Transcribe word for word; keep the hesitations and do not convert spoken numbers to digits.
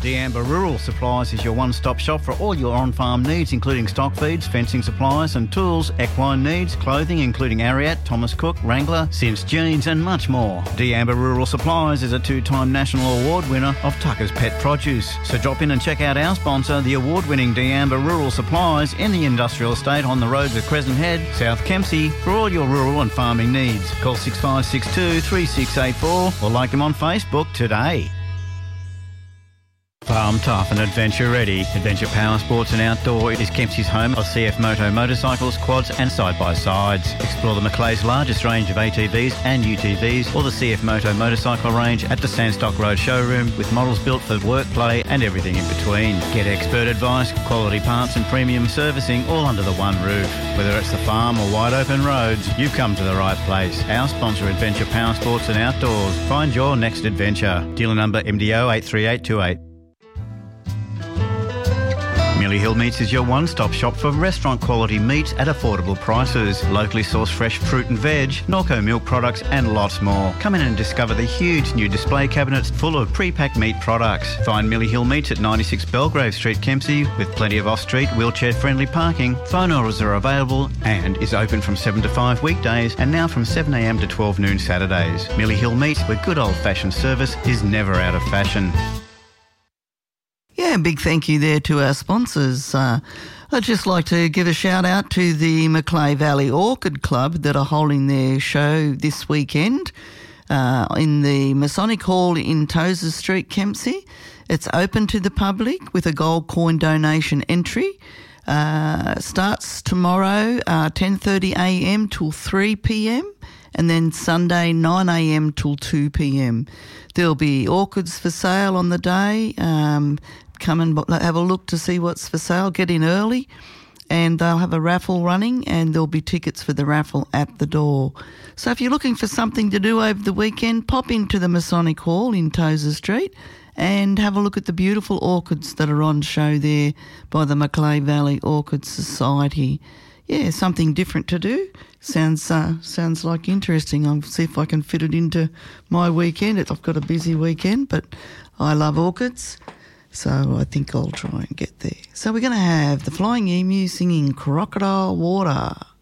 D'Amber Rural Supplies is your one-stop shop for all your on-farm needs, including stock feeds, fencing supplies and tools, equine needs, clothing including Ariat, Thomas Cook, Wrangler, Sims Jeans and much more. D'Amber Rural Supplies is a two-time national award winner of Tucker's Pet Produce. So drop in and check out our sponsor, the award-winning D'Amber Rural Supplies in the industrial estate on the roads of Crescent Head, South Kempsey, for all your rural and farming needs. Call six five six two, three six eight four or like them on Facebook today. Farm tough and adventure ready. Adventure Power Sports and Outdoor is Kempsey's home of C F Moto motorcycles, quads and side-by-sides. Explore the Macleay's largest range of A T Vs and U T Vs or the C F Moto motorcycle range at the Sandstock Road showroom with models built for work, play and everything in between. Get expert advice, quality parts and premium servicing all under the one roof. Whether it's the farm or wide open roads, you've come to the right place. Our sponsor, Adventure Power Sports and Outdoors. Find your next adventure. Dealer number M D O eight three eight two eight. Millie Hill Meats is your one-stop shop for restaurant quality meats at affordable prices. Locally sourced fresh fruit and veg, Norco milk products and lots more. Come in and discover the huge new display cabinets full of pre-packed meat products. Find Millie Hill Meats at ninety-six Belgrave Street, Kempsey, with plenty of off-street wheelchair-friendly parking. Phone orders are available and is open from seven to five weekdays and now from seven a m to twelve noon Saturdays. Millie Hill Meats, where good old-fashioned service is never out of fashion. Yeah, big thank you there to our sponsors. Uh, I'd just like to give a shout out to the Macleay Valley Orchid Club that are holding their show this weekend uh, in the Masonic Hall in Tozer Street, Kempsey. It's open to the public with a gold coin donation entry. Uh, starts tomorrow uh, ten thirty a m till three p m and then Sunday nine a m till two p m. There'll be orchids for sale on the day. Um, come and have a look to see what's for sale. Get in early and they'll have a raffle running and there'll be tickets for the raffle at the door. So if you're looking for something to do over the weekend, pop into the Masonic Hall in Tozer Street and have a look at the beautiful orchids that are on show there by the Macleay Valley Orchid Society. Yeah, something different to do. Sounds uh, sounds like interesting. I'll see if I can fit it into my weekend. I've got a busy weekend, but I love orchids, so I think I'll try and get there. So we're going to have the Flying Emu singing Crocodile Water.